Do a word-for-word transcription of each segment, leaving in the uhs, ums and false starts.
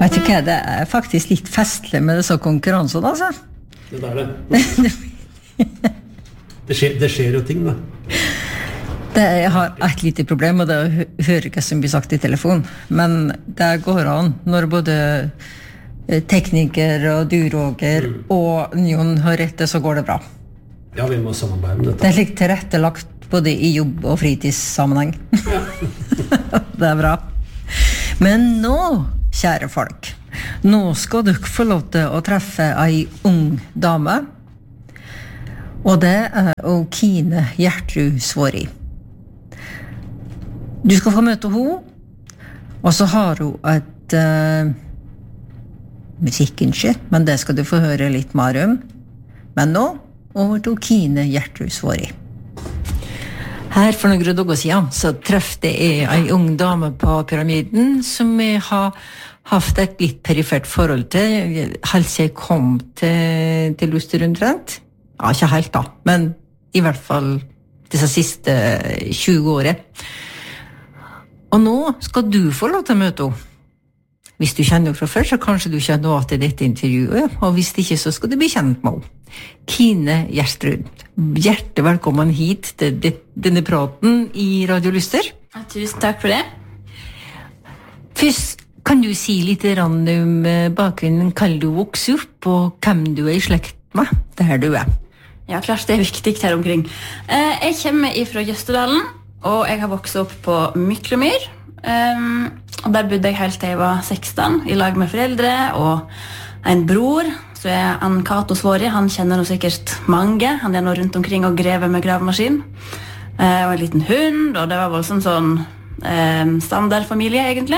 Vet du hva, det er faktisk litt festlig med disse konkurransene, altså. Det er det. det, skjer, det skjer jo ting, da. Det, jeg har et lite problem, og det er å høre hva som blir sagt i telefon. Men det går an når både tekniker og du, Roger, mm. og Jon har rett, så går det bra. Ja, vi må samarbeide med dette. Det er slik tilrettelagt både i jobb- og fritidssammenheng. Ja. Det er bra. Men nå, kjære folk, nå skal dere få lov til å treffe ei ung dame, og det er Kine Gjertrud Svåri. Du skal få møte henne, og så har hun et uh, musikkønske, men det skal du få høre litt mer om. Men nå, over til Kine Gjertrud Svåri. Her for noen dager siden så trefte jeg en ung dame på Pyramiden som jeg har haft et litt perifert forhold til, helt siden jeg kom til, til Luster omtrent. Ja, ikke helt da, men i hvert fall disse siste tjue årene. Og nå skal du få lov til å møte henne. Hvis du kjenner henne fra før, så kanskje du kjenner henne til dette intervjuet, og hvis ikke, så skal du bli kjent med henne. Kine Gjertrud, hjertelig velkommen hit til denne praten i Radio Luster. Tusen takk for det. Først, kan du si litt om bakgrunnen, hva du vokser opp, og hvem du er i slekt med, der du er? Ja, klart det er viktig her omkring. Jeg kommer fra Jøstedalen, og jeg har vokset opp på Myklomyr. Um, og der bodde jeg helt til jeg var seksten, i lag med foreldre og en bror, så er han Kato Svåri. Han kjenner nå sikkert mange. Han er nå rundt omkring og grever med gravemaskin. Uh, og en liten hund, og det var voldsomt sånn um, standardfamilie, egentlig.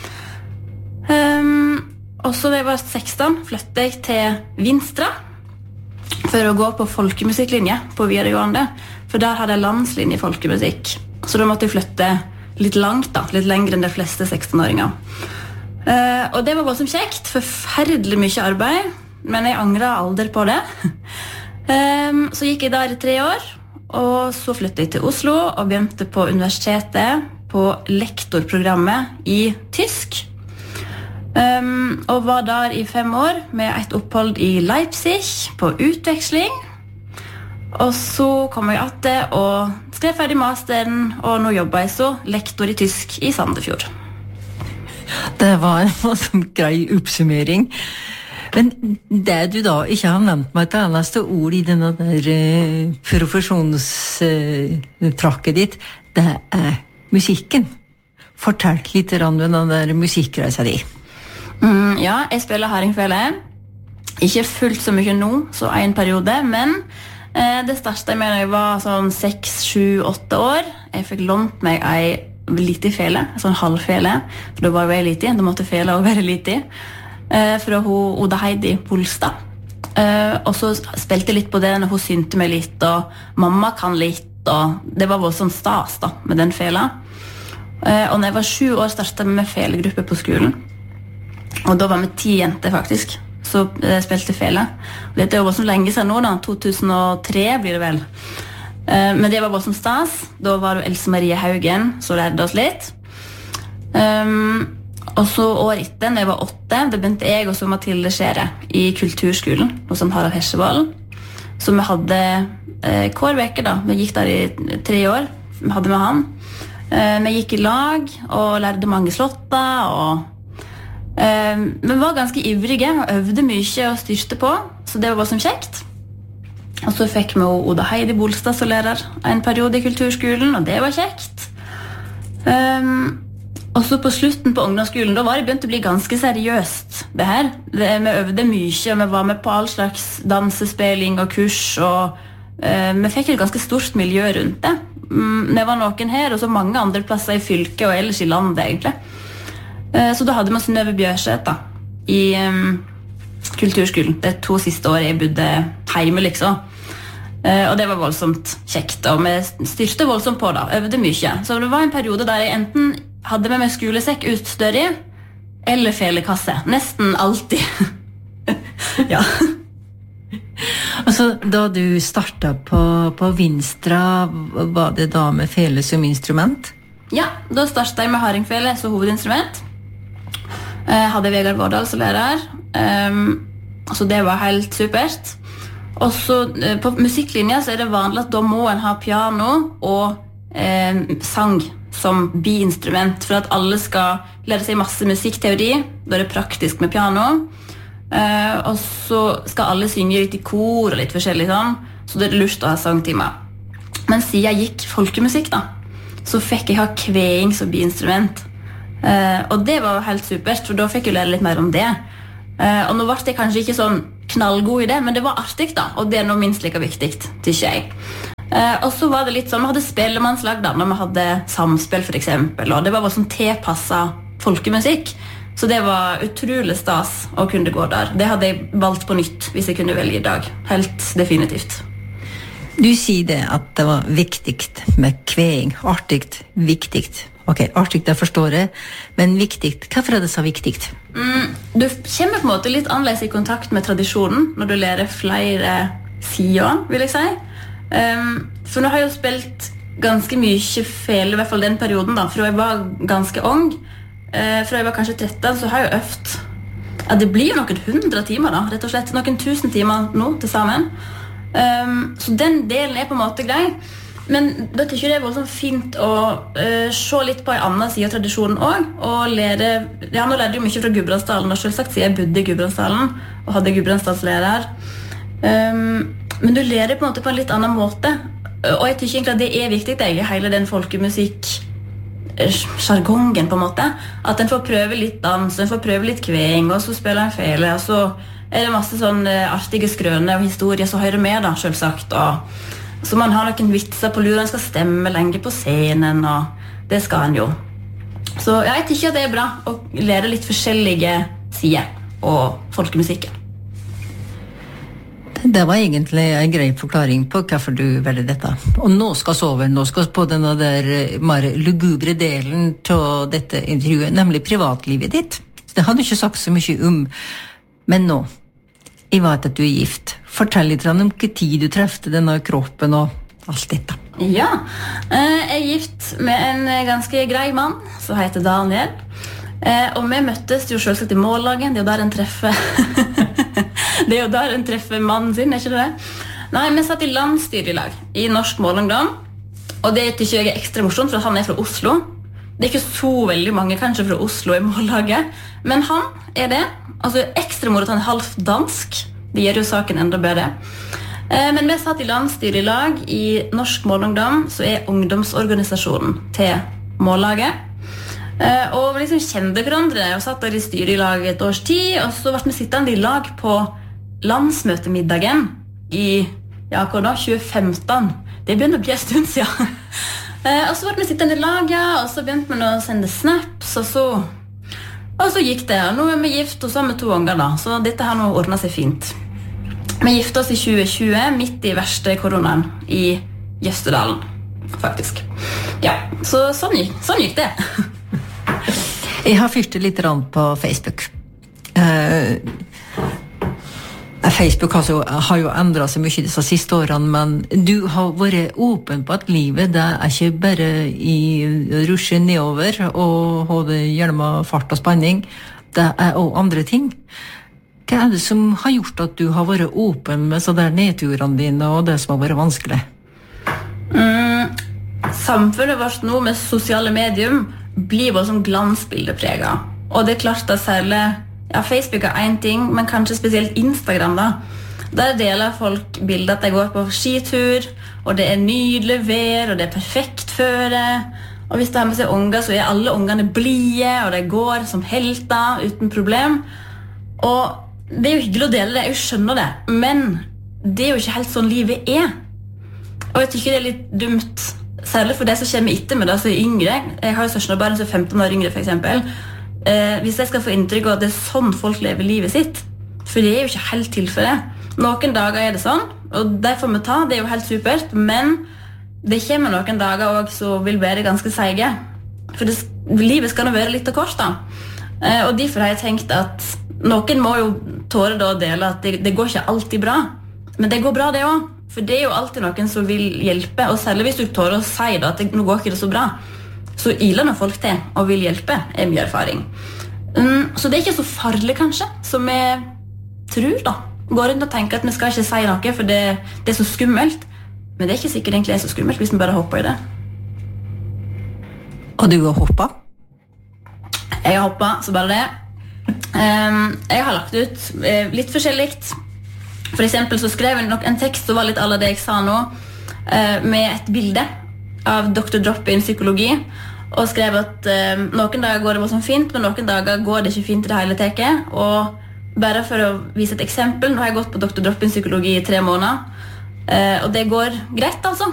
Um, og så da jeg var seksten, flyttet jeg til Vinstra for å gå på folkemusikklinje på videregående, for der hadde jeg landslinje i folkemusikk. Så da måtte jeg flytte litt langt da, litt lengre enn de fleste seksten-åringer. Uh, og det var bare som kjekt, forferdelig mye arbeid, men jeg angret aldri på det. um, så gikk jeg der i tre år, og så flyttet jeg til Oslo og begynte på universitetet på lektorprogrammet i tysk. Um, og var der i fem år med et opphold i Leipzig på utveksling. Og så kom jeg etter og skrev ferdig masteren, og nå jobber jeg så lektor i tysk i Sandefjord. Det var en grei oppsummering. Men det du da ikke har nevnt meg et eneste ord i denne der uh, profesjonstrakket uh, ditt, det er musikken. Fortell litt om den der musikkreisa di. Mm, ja, jeg spiller hardingfele. Ikke fullt så mye nå, så en periode, men det startet med da jeg var sånn seks, sju, åtte år. Jeg fikk lånt meg en lite fele, en sånn halvfele, for da var jeg lite, da måtte fele også være lite, fra hun Oda Heidi Bolstad. Og så spilte jeg litt på det når hun synte meg litt, og mamma kan litt, og det var voldsomt stas da, med den fela. Og når jeg var sju år startet jeg med felegruppe på skolen, og da var vi ti jenter faktisk, så spilte fele. Dette er jo bare så lenge siden nå da, to tusen og tre blir det vel. Men det var bare som stas. Da var det Else Marie Haugen som lærte oss litt. Um, og så år etter, når jeg var åtte, da begynte jeg og så Mathilde Skjære i kulturskolen hos Harald Hesjevold. Så vi hadde eh, hver veke da, vi gikk der i tre år, vi hadde med han. Eh, vi gikk i lag og lærte mange slotter og Um, vi var ganske ivrige og øvde mye og styrte på, så det var bare som kjekt. Og så fikk vi Oda Heidi Bolstad som lærer en periode i kulturskolen, og det var kjekt. Um, og så på slutten på ungdomsskolen, da var det begynt å bli ganske seriøst det her. Det, vi øvde mye, og vi var med på all slags dansespilling og kurs, og uh, vi fikk et ganske stort miljø rundt det. Um, det var noen her, og så mange andre plasser i fylket og ellers i landet egentlig. Så da hadde vi Synnøve Bjørseth da, i um, kulturskolen. Det to siste året jeg bodde hjemme, liksom. Uh, og det var voldsomt kjekt, og vi styrte voldsomt på da, øvde mye. Så det var en periode der jeg enten hadde med meg skolesekk utstørre, eller felekasse. Nesten alltid. Ja. Altså, da du startet på, på Vinstra, var det da med fele som instrument? Ja, da startet jeg med hardingfele som hovedinstrument. Jeg hadde Vegard Vårdal som lærer, um, så det var helt supert. Og så uh, på musikklinja så er det vanlig at da må en ha piano og uh, sang som biinstrument, for at alle skal lære seg masse musikkteori. Da er det praktisk med piano. Uh, og så skal alle synge litt i kor og litt forskjellig sånn, så det er lurt å ha sangtimer. Men siden jeg gikk folkemusikk da, så fikk jeg ha kveing som biinstrument. Uh, og det var helt supert, for da fikk jeg lære litt mer om det. Uh, og nå var det kanskje ikke sånn knallgod i det, men det var artig da, og det er nå minst like viktig, tykker jeg. Uh, og så var det litt sånn, vi hadde spellemannslag da, når vi hadde samspill for eksempel, og det var bare sånn tilpasset folkemusikk, så det var utrolig stas å kunne gå der. Det hadde jeg valgt på nytt hvis jeg kunne velge i dag, helt definitivt. Du sier det at det var viktig med kveing, artig, viktig. Ok, artig, det forstår jeg, men viktig, hvorfor er det så viktig? Mm, du kommer på en måte litt annerledes i kontakt med tradisjonen når du lærer flere sider, vil jeg si. Um, for nå har jeg jo spilt ganske mye feil, i hvert fall den perioden da, for jeg var ganske ung. Uh, for jeg var kanskje tretten, så har jeg øvd. Ja, det blir jo noen hundre timer da, rett og slett. Noen tusen timer nå til sammen. Um, så den delen er på en måte grei. Men da tykker jeg det var sånn fint å uh, se litt på en annen side av tradisjonen også, og lære, ja, nå lærte jeg jo mye fra Gudbrandsdalen, og selvsagt siden jeg bodde i Gudbrandsdalen, og hadde Gudbrandsdalslærer. Um, men du lærer på en måte på en litt annen måte, og jeg tykker egentlig at det er viktig, det er hele den folkemusikk, jargongen på en måte, at en får prøve litt dans, en får prøve litt kveing, og så spiller en fele, og så er det masse sånn uh, artige skrøner og historier som hører med da, selvsagt, og så man har noen vitser på lur, en skal stemme lenge på scenen, og det skal en jo. Så ja, jeg tykker at det er bra å lære litt forskjellige sider og folkemusikken. Det var egentlig en grei forklaring på hvorfor du velger dette. Og nå skal vi over, nå skal vi på denne der mer lugubre delen til dette intervjuet, nemlig privatlivet ditt. Det hadde du ikke sagt så mye om, men nå, jeg vet at du er gift. Fortell litt om hvilken tid du trefte denne kroppen og alt dette. Ja, jeg er gift med en ganske grei mann som heter Daniel. Og vi møttes jo selvsagt i mållaget. Det er jo der en treffer Det er jo der en treffer mannen sin, er ikke det? Nei, vi satt i landstyrelag i Norsk Målungdom. Og det tykker jeg er ekstra morsomt, for han er fra Oslo. Det er ikke så veldig mange kanskje fra Oslo i mållaget, men han er det. Altså ekstra moro at han er halvt dansk. Det gjør jo saken enda bedre. Eh, men vi satt i landstyre i lag i Norsk Målungdom, så er ungdomsorganisasjonen til mållaget. Eh, og vi liksom kjente hverandre og satt der i styre i lag et års tid, og så ble vi sittende i lag på landsmøtemiddagen i ja, hva da, tjue femten. Det begynner å bli en stund siden. eh, og så ble vi sittende i lag, ja, og så begynte vi å sende snaps, og så Og så gikk det, nå er vi gift og så har vi to unger da, så dette her nå ordnet seg fint. Vi gifte oss i tjue tjue, midt i verste koronaen i Jøstedalen, faktisk. Ja, så sånn gikk, sånn gikk det. Jeg har fyrt litt på Facebook. Uh, Facebook har, så, har jo endret seg mye disse siste årene, men du har vært åpen på at livet det er ikke bare i rusje nedover og ha det gjennom fart og spenning, det er også andre ting. Hva er det som har gjort at du har vært åpen med så der nedturene dine og det som har vært vanskelig? Mm, samfunnet vårt nå med sosiale medium blir bare som glansbildepreget, og det er klart at særlig ja, Facebook er en ting, men kanskje spesielt Instagram da. Der deler folk bilder at de går på skitur, og det er nydelig vær, og det er perfekt føre. Og hvis de har med seg unger, så er alle ungene blige, og de går som helter, uten problem. Og det er jo hyggelig å dele det, jeg skjønner det, men det er jo ikke helt sånn livet er. Og jeg tykker det er litt dumt, særlig for det som kommer etter med det, så er yngre. Jeg har jo søskenbarn som er femten år yngre, for eksempel. Eh, hvis jeg skal få inntrykk av at det er sånn folk lever livet sitt, for det er jo ikke helt tilfellet. Noen dager er det sånn, og det får vi ta, det er jo helt supert, men det kommer noen dager også som vil være ganske seige. For det, livet skal nå være litt av kors da. Eh, og derfor har jeg tenkt at noen må jo tåre da å dele at det, det går ikke alltid bra, men det går bra det også. For det er jo alltid noen som vil hjelpe, og særlig hvis du tårer å si da, at det, nå går ikke det så bra, så iler når folk til og vil hjelpe, er mye erfaring. Mm, så det er ikke så farlig kanskje, som vi tror da. Går rundt og tenker at vi skal ikke si noe, for det, det er så skummelt. Men det er ikke sikkert egentlig er så skummelt hvis vi bare hopper i det. Og du har hoppet? Jeg har hoppet, så bare det. Um, jeg har lagt ut uh, litt forskjelligt. For eksempel så skrev jeg nok en tekst som var litt alle det jeg sa nå, uh, med et bilde av doktor Drop-in psykologi, og skrev at uh, noen dager går det bare sånn fint, men noen dager går det ikke fint i det hele teket. Og bare for å vise et eksempel, nå har jeg gått på doktor Drop-in psykologi i tre måneder, uh, og det går greit altså.